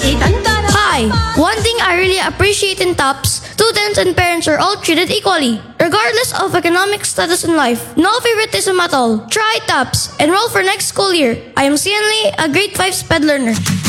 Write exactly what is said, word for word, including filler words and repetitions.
Hi! One thing I really appreciate in TOPS, students and parents are all treated equally, regardless of economic status in life. No favoritism at all. Try TOPS. Enroll for next school year. I am Cian Lee, a grade five SPED learner.